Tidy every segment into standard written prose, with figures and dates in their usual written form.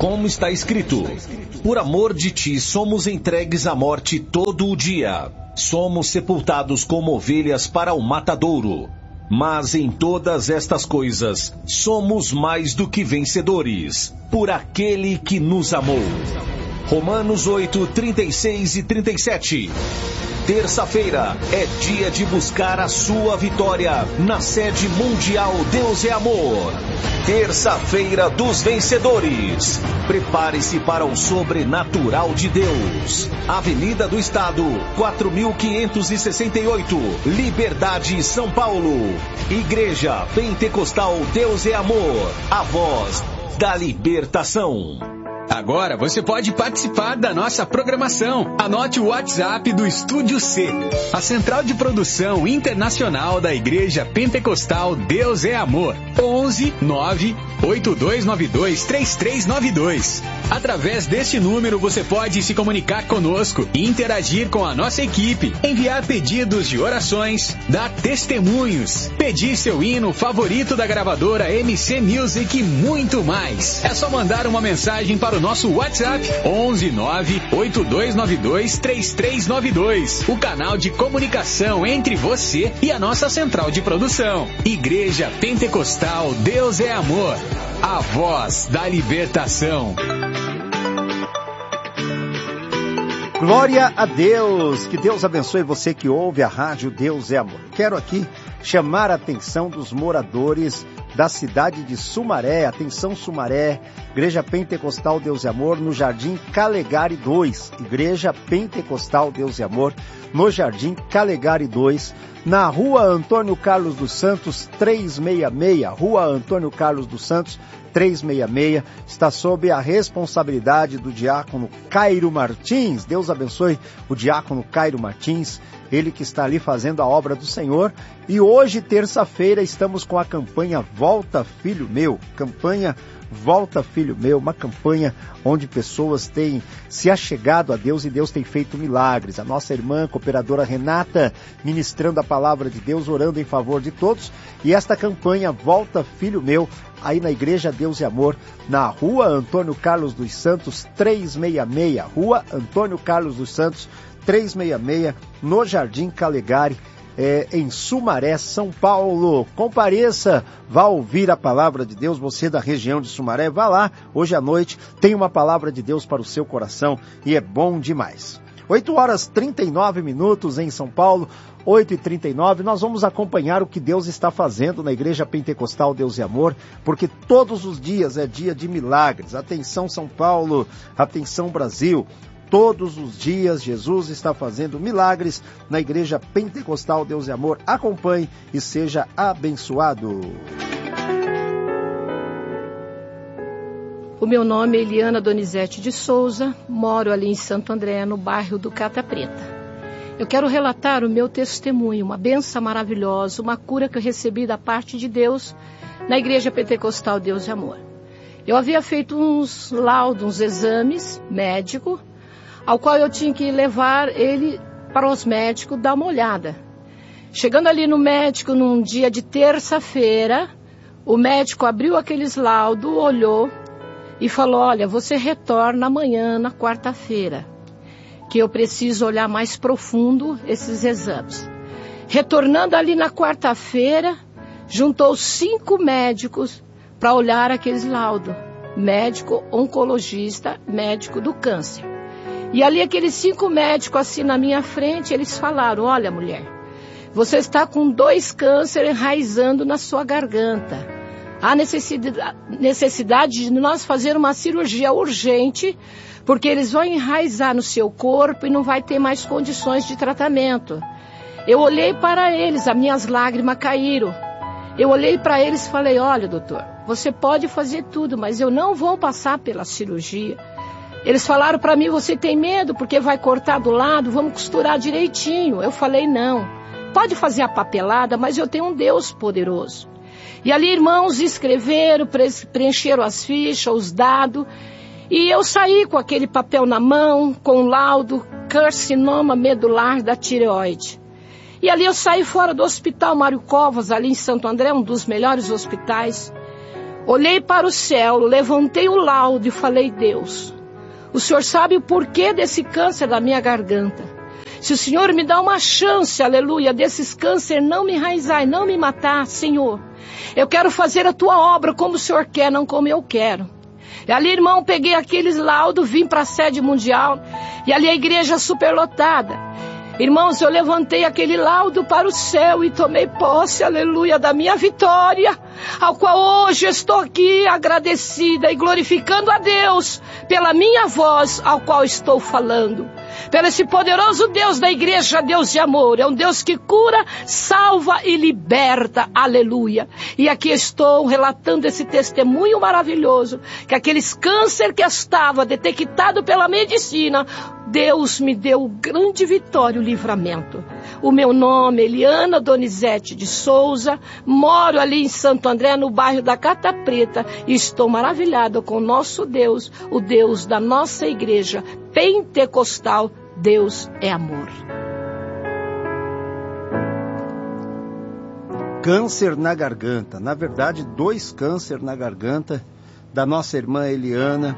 Como está escrito: por amor de ti somos entregues à morte todo o dia. Somos sepultados como ovelhas para o matadouro. Mas em todas estas coisas, somos mais do que vencedores, por aquele que nos amou. Romanos 8, 36 e 37. Terça-feira é dia de buscar a sua vitória na sede mundial Deus é Amor. Terça-feira dos vencedores. Prepare-se para o sobrenatural de Deus. Avenida do Estado, 4568, Liberdade, São Paulo. Igreja Pentecostal Deus é Amor, a voz da libertação. Agora você pode participar da nossa programação. Anote o WhatsApp do Estúdio C, a central de produção internacional da Igreja Pentecostal Deus é Amor. 11 9 8292 3392. Através deste número você pode se comunicar conosco e interagir com a nossa equipe, enviar pedidos de orações, dar testemunhos, pedir seu hino favorito da gravadora MC Music e muito mais. É só mandar uma mensagem para o nosso WhatsApp 11 9 8292 3392. O canal de comunicação entre você e a nossa central de produção. Igreja Pentecostal Deus é Amor, a voz da libertação. Glória a Deus, que Deus abençoe você que ouve a rádio Deus é Amor. Quero aqui chamar a atenção dos moradores da cidade de Sumaré. Atenção, Sumaré, Igreja Pentecostal Deus é Amor, no Jardim Calegari 2. Igreja Pentecostal Deus é Amor, no Jardim Calegari 2, na Rua Antônio Carlos dos Santos, 366. Rua Antônio Carlos dos Santos, 366, está sob a responsabilidade do diácono Cairo Martins. Deus abençoe o diácono Cairo Martins, ele que está ali fazendo a obra do Senhor. E hoje, terça-feira, estamos com a campanha Volta Filho Meu. Campanha Volta Filho Meu, uma campanha onde pessoas têm se achegado a Deus e Deus tem feito milagres. A nossa irmã cooperadora Renata ministrando a palavra de Deus, orando em favor de todos. E esta campanha Volta Filho Meu, aí na Igreja Deus e Amor, na Rua Antônio Carlos dos Santos, 366. Rua Antônio Carlos dos Santos, 366, no Jardim Calegari, em Sumaré, São Paulo. Compareça, vá ouvir a palavra de Deus, você da região de Sumaré, vá lá, hoje à noite tem uma palavra de Deus para o seu coração e é bom demais. 8 horas 39 minutos em São Paulo, 8h39, nós vamos acompanhar o que Deus está fazendo na Igreja Pentecostal Deus e Amor, porque todos os dias é dia de milagres. Atenção São Paulo, atenção Brasil. Todos os dias Jesus está fazendo milagres na Igreja Pentecostal Deus e Amor. Acompanhe e seja abençoado. O meu nome é Eliana Donizete de Souza, moro ali em Santo André, no bairro do Cata Preta. Eu quero relatar o meu testemunho, uma bênção maravilhosa, uma cura que eu recebi da parte de Deus na Igreja Pentecostal Deus e Amor. Eu havia feito uns laudos, uns exames médicos, ao qual eu tinha que levar ele para os médicos dar uma olhada. Chegando ali no médico num dia de terça-feira, o médico abriu aqueles laudos, olhou e falou: olha, você retorna amanhã na quarta-feira, que eu preciso olhar mais profundo esses exames. Retornando ali na quarta-feira, juntou 5 médicos para olhar aqueles laudos. Médico oncologista, médico do câncer. E ali aqueles 5 médicos assim na minha frente, eles falaram: olha mulher, você está com 2 cânceres enraizando na sua garganta. Há necessidade de nós fazer uma cirurgia urgente, porque eles vão enraizar no seu corpo e não vai ter mais condições de tratamento. Eu olhei para eles, as minhas lágrimas caíram. Eu olhei para eles e falei: olha doutor, você pode fazer tudo, mas eu não vou passar pela cirurgia. Eles falaram para mim: você tem medo porque vai cortar do lado, vamos costurar direitinho. Eu falei: não, pode fazer a papelada, mas eu tenho um Deus poderoso. E ali irmãos escreveram, preencheram as fichas, os dados, e eu saí com aquele papel na mão, com o laudo carcinoma medular da tireoide. E ali eu saí fora do Hospital Mário Covas, ali em Santo André, um dos melhores hospitais. Olhei para o céu, levantei o laudo e falei: Deus, o Senhor sabe o porquê desse câncer da minha garganta. Se o Senhor me dá uma chance, aleluia, desses câncer não me enraizar e não me matar, Senhor, eu quero fazer a tua obra como o Senhor quer, não como eu quero. E ali, irmão, peguei aqueles laudos, vim para a sede mundial, e ali a igreja superlotada. Irmãos, eu levantei aquele laudo para o céu e tomei posse, aleluia, da minha vitória, ao qual hoje estou aqui agradecida e glorificando a Deus pela minha voz, ao qual estou falando. Pelo esse poderoso Deus da igreja, Deus de amor, é um Deus que cura, salva e liberta, aleluia. E aqui estou relatando esse testemunho maravilhoso, que aqueles câncer que estava detectado pela medicina, Deus me deu grande vitória e livramento. O meu nome é Eliana Donizete de Souza, moro ali em Santo André, no bairro da Cata Preta, e estou maravilhada com o nosso Deus, o Deus da nossa igreja pentecostal. Deus é amor. Câncer na garganta, na verdade 2 câncer na garganta da nossa irmã Eliana,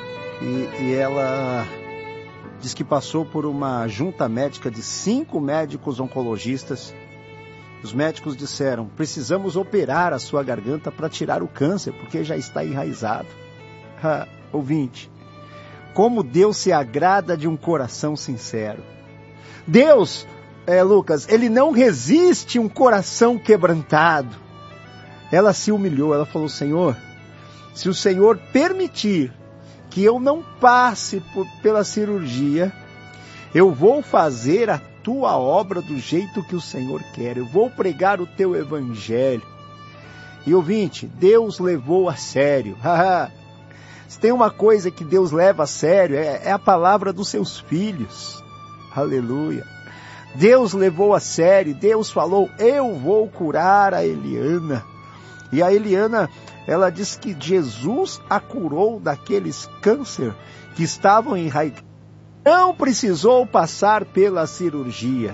e ela diz que passou por uma junta médica de 5 médicos oncologistas. Os médicos disseram: precisamos operar a sua garganta para tirar o câncer, porque já está enraizado. Ouvinte, como Deus se agrada de um coração sincero. Deus, Lucas, Ele não resiste um coração quebrantado. Ela se humilhou, ela falou: Senhor, se o Senhor permitir que eu não passe pela cirurgia, eu vou fazer a tua obra do jeito que o Senhor quer, eu vou pregar o teu evangelho. E ouvinte, Deus levou a sério. Se tem uma coisa que Deus leva a sério, é a palavra dos seus filhos. Aleluia. Deus levou a sério, Deus falou: eu vou curar a Eliana. E a Eliana, ela diz que Jesus a curou daqueles câncer que estavam enraizados. Não precisou passar pela cirurgia.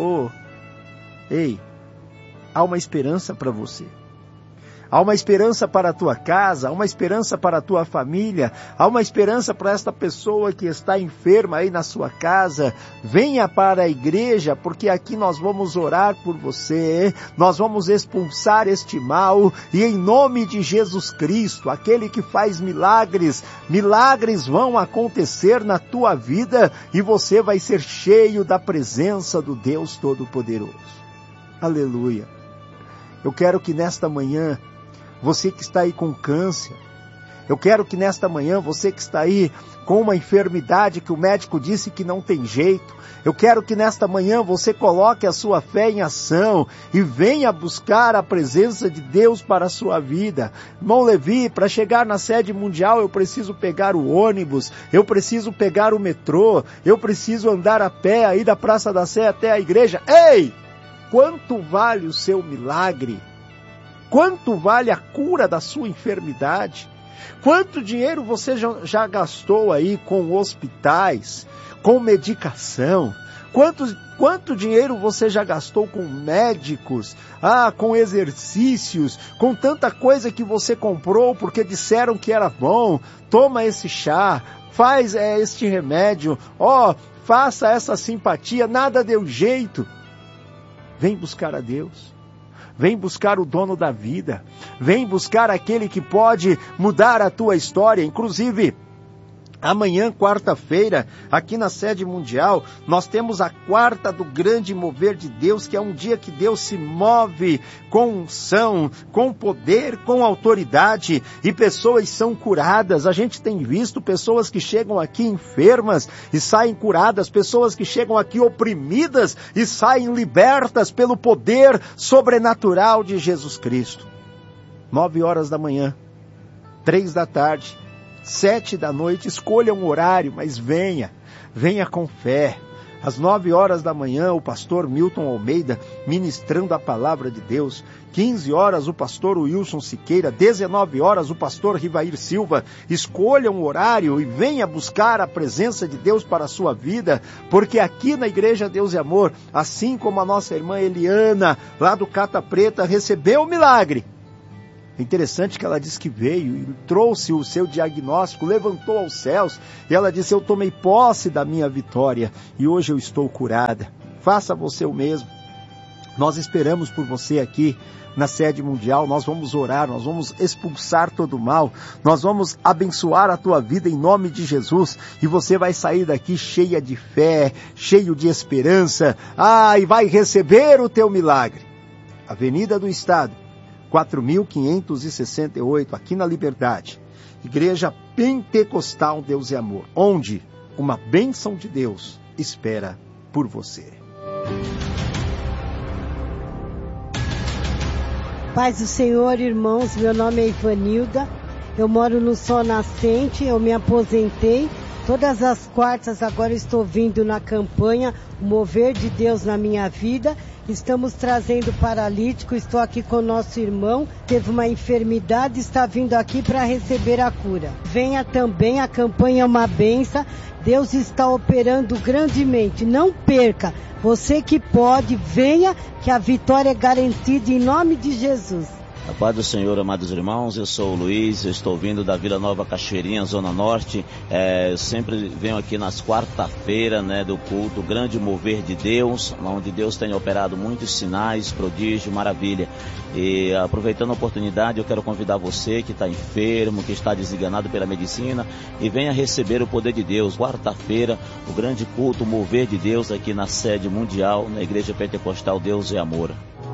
Ei, há uma esperança para você. Há uma esperança para a tua casa, há uma esperança para a tua família, há uma esperança para esta pessoa que está enferma aí na sua casa. Venha para a igreja, porque aqui nós vamos orar por você, nós vamos expulsar este mal, e em nome de Jesus Cristo, aquele que faz milagres, milagres vão acontecer na tua vida, e você vai ser cheio da presença do Deus Todo-Poderoso. Aleluia. Eu quero que nesta manhã, você que está aí com câncer, eu quero que nesta manhã, você que está aí com uma enfermidade que o médico disse que não tem jeito, eu quero que nesta manhã você coloque a sua fé em ação e venha buscar a presença de Deus para a sua vida. Irmão Levi, para chegar na sede mundial eu preciso pegar o ônibus, eu preciso pegar o metrô, eu preciso andar a pé aí da Praça da Sé até a igreja. Ei! Quanto vale o seu milagre? Quanto vale a cura da sua enfermidade? Quanto dinheiro você já gastou aí com hospitais, com medicação? Quanto dinheiro você já gastou com médicos, com exercícios, com tanta coisa que você comprou porque disseram que era bom? Toma esse chá, faz este remédio, faça essa simpatia, nada deu jeito. Vem buscar a Deus. Vem buscar o dono da vida. Vem buscar aquele que pode mudar a tua história. Inclusive, amanhã, quarta-feira, aqui na sede mundial, nós temos a quarta do grande mover de Deus, que é um dia que Deus se move com unção, com poder, com autoridade, e pessoas são curadas. A gente tem visto pessoas que chegam aqui enfermas e saem curadas, pessoas que chegam aqui oprimidas e saem libertas pelo poder sobrenatural de Jesus Cristo. 9 horas da manhã, 3 da tarde, 7 da noite, escolha um horário, mas venha com fé. Às 9 horas da manhã, o pastor Milton Almeida ministrando a palavra de Deus. 15 horas, o pastor Wilson Siqueira. 19 horas, o pastor Rivair Silva. Escolha um horário e venha buscar a presença de Deus para a sua vida, porque aqui na Igreja Deus e Amor, assim como a nossa irmã Eliana, lá do Cata Preta, recebeu o milagre, É interessante que ela diz que veio e trouxe o seu diagnóstico, levantou aos céus, e ela disse: eu tomei posse da minha vitória e hoje eu estou curada. Faça você o mesmo. Nós esperamos por você aqui na sede mundial, nós vamos orar, nós vamos expulsar todo o mal, nós vamos abençoar a tua vida em nome de Jesus, e você vai sair daqui cheia de fé, cheio de esperança, e vai receber o teu milagre. Avenida do Estado, 4.568, aqui na Liberdade, Igreja Pentecostal Deus e Amor, onde uma bênção de Deus espera por você. Paz do Senhor, irmãos, meu nome é Ivanilda, eu moro no Sol Nascente, eu me aposentei, todas as quartas agora estou vindo na campanha, o mover de Deus na minha vida, estamos trazendo paralítico, estou aqui com o nosso irmão, teve uma enfermidade, está vindo aqui para receber a cura. Venha também, a campanha é uma bênção, Deus está operando grandemente, não perca, você que pode, venha, que a vitória é garantida em nome de Jesus. A paz do Senhor, amados irmãos, eu sou o Luiz, eu estou vindo da Vila Nova Cachoeirinha, Zona Norte, eu sempre venho aqui nas quarta-feiras, do culto, grande mover de Deus, onde Deus tem operado muitos sinais, prodígio, maravilha. E aproveitando a oportunidade, eu quero convidar você que está enfermo, que está desenganado pela medicina, e venha receber o poder de Deus. Quarta-feira, o grande culto, o mover de Deus aqui na sede mundial, na Igreja Pentecostal Deus é Amor.